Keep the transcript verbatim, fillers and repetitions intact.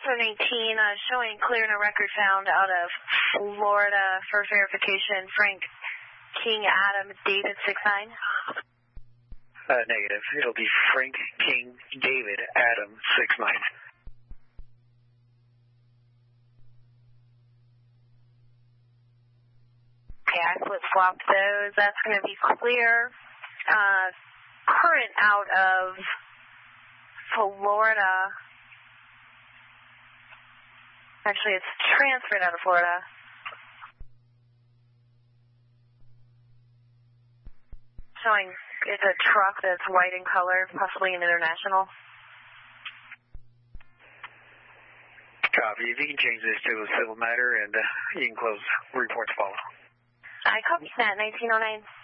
Transfer nineteen, uh, showing clear and a record found out of Florida for verification. Frank King Adam David six nine. Uh, negative. It'll be Frank King David Adam six nine. Okay, I flip-flopped those. That's going to be clear. Uh, current out of Florida. Actually, it's transferred out of Florida. Showing it's a truck that's white in color, possibly an international. Copy. If you can change this to a civil matter, and uh, you can close reports follow. I copy that, nineteen oh nine.